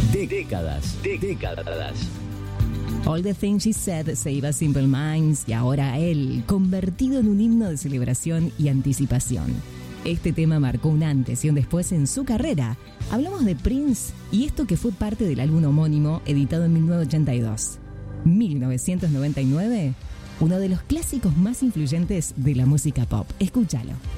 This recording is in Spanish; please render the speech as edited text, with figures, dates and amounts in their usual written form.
Décadas. All the Things She Said, Save Us Simple Minds, y ahora él, convertido en un himno de celebración y anticipación. Este tema marcó un antes y un después en su carrera. Hablamos de Prince y esto que fue parte del álbum homónimo editado en 1982. 1999, uno de los clásicos más influyentes de la música pop. Escúchalo.